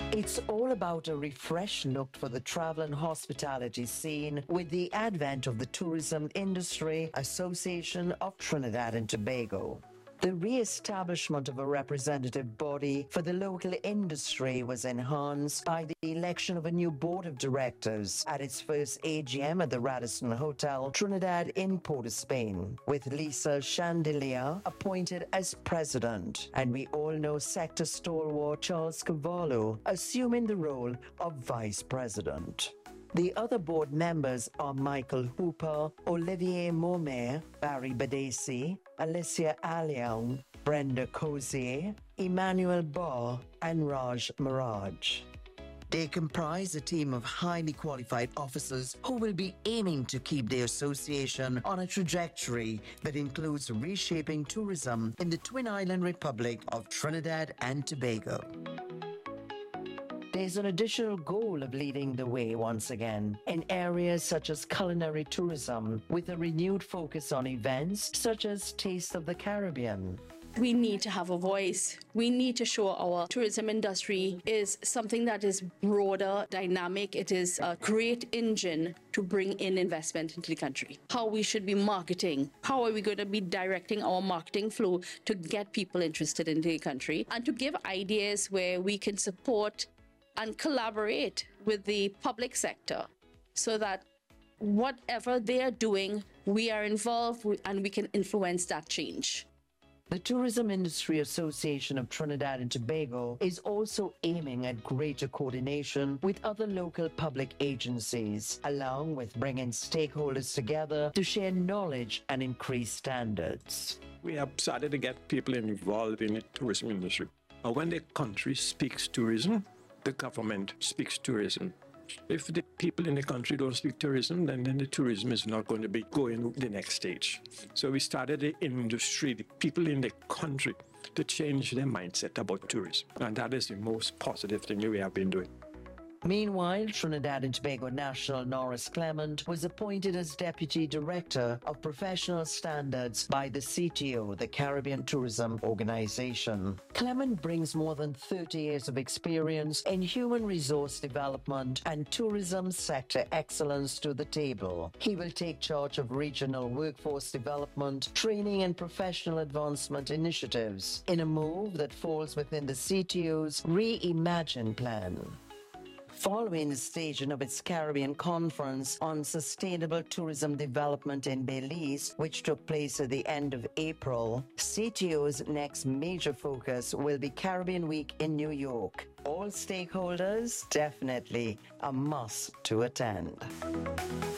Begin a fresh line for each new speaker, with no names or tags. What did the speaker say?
It's all about a refreshed look for the travel and hospitality scene with the advent of the Tourism Industry Association of Trinidad and Tobago. The re-establishment of a representative body for the local industry was enhanced by the election of a new board of directors at its first AGM at the Radisson Hotel, Trinidad in Port of Spain, with Lisa Chandelier appointed as president. And we all know sector stalwart Charles Cavallo assuming the role of vice president. The other board members are Michael Hooper, Olivier Momer, Barry Badesi, Alicia Alion, Brenda Cozier, Emmanuel Barr, and Raj Maraj. They comprise a team of highly qualified officers who will be aiming to keep the association on a trajectory that includes reshaping tourism in the Twin Island Republic of Trinidad and Tobago. There's an additional goal of leading the way once again in areas such as culinary tourism, with a renewed focus on events such as Taste of the Caribbean.
We need to have a voice. We need to show our tourism industry is something that is broader, dynamic. It is a great engine to bring in investment into the country. How we should be marketing. How are we going to be directing our marketing flow to get people interested in the country and to give ideas where we can support and collaborate with the public sector so that whatever they are doing, we are involved and we can influence that change.
The Tourism Industry Association of Trinidad and Tobago is also aiming at greater coordination with other local public agencies, along with bringing stakeholders together to share knowledge and increase standards.
We have started to get people involved in the tourism industry. When the country speaks tourism, the government speaks tourism. If the people in the country don't speak tourism, then the tourism is not going to be going the next stage. So we started the industry, the people in the country, to change their mindset about tourism. And that is the most positive thing we have been doing.
Meanwhile, Trinidad and Tobago national Norris Clement was appointed as Deputy Director of Professional Standards by the CTO, the Caribbean Tourism Organization. Clement brings more than 30 years of experience in human resource development and tourism sector excellence to the table. He will take charge of regional workforce development, training and professional advancement initiatives in a move that falls within the CTO's Reimagine plan. Following the staging of its Caribbean Conference on Sustainable Tourism Development in Belize, which took place at the end of April, CTO's next major focus will be Caribbean Week in New York. All stakeholders, definitely a must to attend.